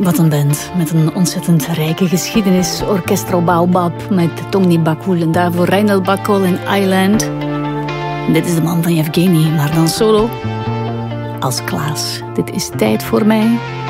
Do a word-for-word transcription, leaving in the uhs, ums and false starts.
Wat een band, met een ontzettend rijke geschiedenis. Orchestral Baobab met Tony Bakul en daarvoor Reinhard Bakol in Island. Dit is de man van Yevgeny, maar dan solo als Klaas. Dit is Tijd voor mij.